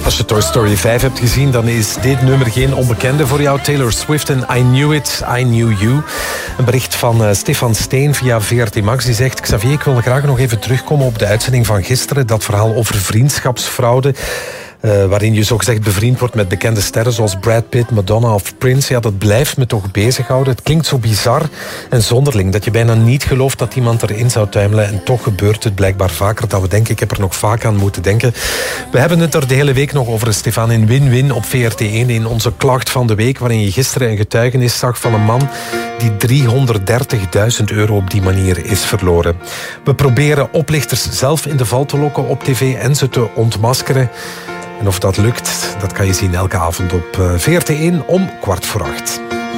Als je Toy Story 5 hebt gezien, dan is dit nummer geen onbekende voor jou. Taylor Swift en I Knew It, I Knew You. Een bericht van Stefan Steen via VRT Max. Die zegt: Xavier, ik wil graag nog even terugkomen op de uitzending van gisteren. Dat verhaal over vriendschapsfraude. Waarin je zogezegd bevriend wordt met bekende sterren zoals Brad Pitt, Madonna of Prince. Ja, dat blijft me toch bezighouden. Het klinkt zo bizar en zonderling dat je bijna niet gelooft dat iemand erin zou tuimelen. En toch gebeurt het blijkbaar vaker dan we denken. Ik heb er nog vaak aan moeten denken. We hebben het er de hele week nog over, Stefan, in Win-Win op VRT1. In onze klacht van de week, waarin je gisteren een getuigenis zag van een man die 330.000 euro op die manier is verloren. We proberen oplichters zelf in de val te lokken op tv en ze te ontmaskeren. En of dat lukt, dat kan je zien elke avond op VRT1 om 7:15.